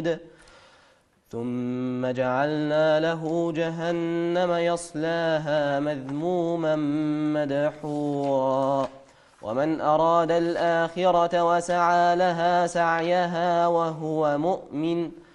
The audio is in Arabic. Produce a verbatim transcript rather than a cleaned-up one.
حميد ثم جعلنا له جهنم يصلاها مذموما مدحورا ومن أراد الآخرة وسعى لها سعيها وهو مؤمن